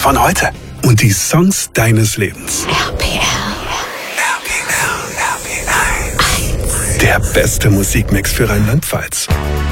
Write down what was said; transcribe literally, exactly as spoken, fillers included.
von heute. Und die Songs deines Lebens. R P R. R P R, R P R eins. Der beste Musikmix für Rheinland-Pfalz.